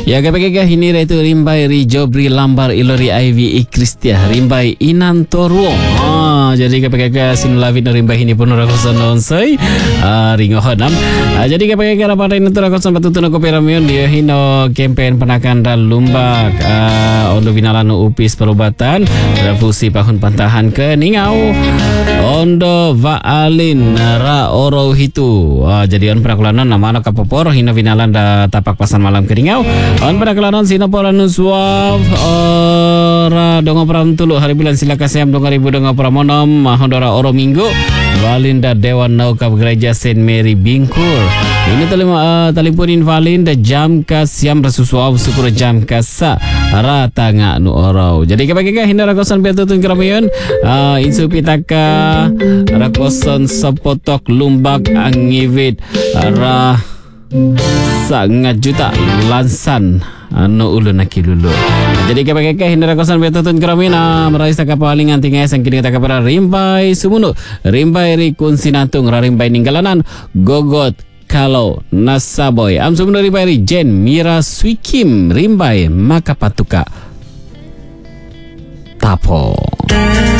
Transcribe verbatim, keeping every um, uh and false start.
Ya kapag hini itu rimbai ri jobri lambar ilori Ivy Ikristia rimbai inantoro. Ah jadi kapag sinulawin na rimbai hini pun rakusan onsay ah ringo honam. Ah jadi kapag raparin itu rakusan batutunan ko peramion dia hino campaign penakan dan lumbak ah ondo binalan upis perubatan refusi pahun pantahan ke ningau ondo vaalin ra oro hitu. Ah jadi on prakulanan nama anak kapopor hino binalan da tapak pasan malam ke ningau. On pada kelanon sinaporan suap ora dongo pram tulu hari bulan silakan siam dongo ribu dongo pramonom mahondora oro minggu Valinda Dewan Naukap Gereja Saint Mary Bingkur. Ini tali uh, talipunin Valinda jam ka siam rasusuaw syukur jam ka sa rata nga nu oro. Jadi kapag hinda rakosan betutun keramayon uh, insu pitaka rakosan sapotok lumbak angivit ra sangat juta lansan anu ulu nakilulu. Jadi kapag hinda rakosan betutun keramina marais kapalingan tingay sang kini kata kapara rimbai sumunu rimbai rikun sinatung rarimbai ninggalanan gogot kalau nasaboy am sumunu rimbai ri jen mira swikim rimbai makapatuka tapo.